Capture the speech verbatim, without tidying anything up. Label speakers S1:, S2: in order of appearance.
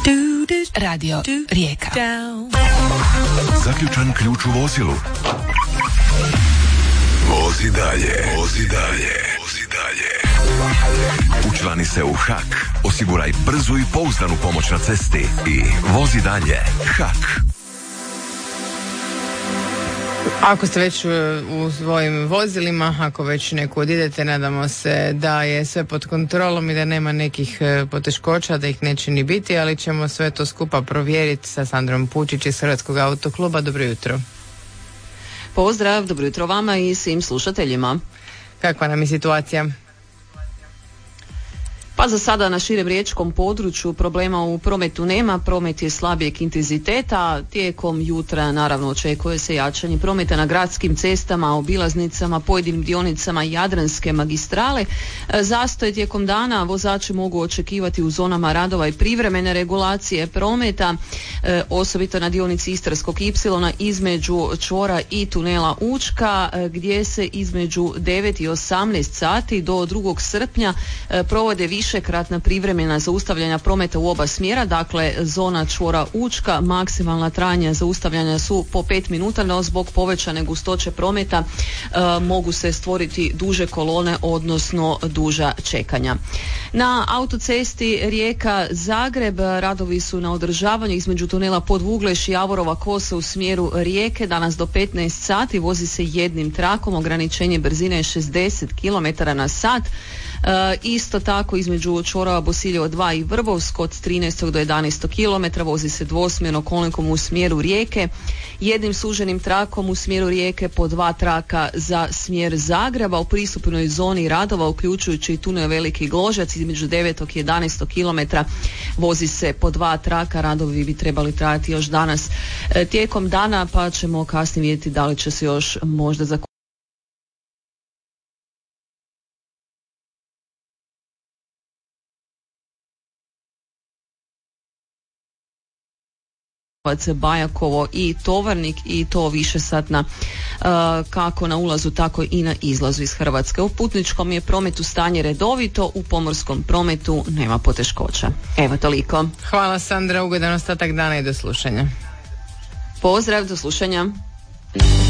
S1: Radio Rijeka.
S2: Zaključan ključ u vozilu. Vozi dalje, vozi dalje, vozi dalje. Učlani se u H A K. Osiguraj brzu i pouzdanu pomoć na cesti i vozi dalje. H A K.
S3: Ako ste već u svojim vozilima, ako već nekud idete, nadamo se da je sve pod kontrolom i da nema nekih poteškoća, da ih neće ni biti, ali ćemo sve to skupa provjeriti sa Sandrom Pučić iz Hrvatskog autokluba. Dobro jutro.
S4: Pozdrav, dobro jutro vama i svim slušateljima.
S3: Kakva nam je situacija?
S4: Pa za sada na širem riječkom području problema u prometu nema, promet je slabijeg intenziteta, tijekom jutra naravno očekuje se jačanje prometa na gradskim cestama, obilaznicama, pojedinim dionicama Jadranske magistrale. Zastoj tijekom dana vozači mogu očekivati u zonama radova i privremene regulacije prometa, e, osobito na dionici Istarskog ipsilona između čvora i tunela Učka, e, gdje se između devet i osamnaest sati do drugog srpnja e, provode više višekratna privremena zaustavljanja prometa u oba smjera, dakle zona čvora Učka, maksimalna trajanja zaustavljanja su po pet minuta, no zbog povećane gustoće prometa e, mogu se stvoriti duže kolone, odnosno duža čekanja. Na autocesti Rijeka-Zagreb radovi su na održavanju između tunela Podvugleš i Javorova Kosa u smjeru Rijeke. Danas do petnaest sati vozi se jednim trakom, ograničenje brzine je šezdeset kilometara na sat. E, isto tako između čvorova Bosiljevo dva i Vrbovsko od trinaestog do jedanaestog kilometra vozi se dvosmjerno kolnikom u smjeru Rijeke, jednim suženim trakom u smjeru Rijeke, po dva traka za smjer Zagreba. U pristupnoj zoni radova uključujući i tunel Veliki Gložac između devetog i jedanaestog kilometra vozi se po dva traka, radovi bi trebali trajati još danas e, tijekom dana, pa ćemo kasnije vidjeti da li će se još možda za Bajakovo i Tovarnik, i to višesatna uh, kako na ulazu tako i na izlazu iz Hrvatske. U putničkom je prometu stanje redovito, u pomorskom prometu nema poteškoća. Evo toliko.
S3: Hvala Sandra, ugodan ostatak dana i do slušanja.
S4: Pozdrav, do slušanja.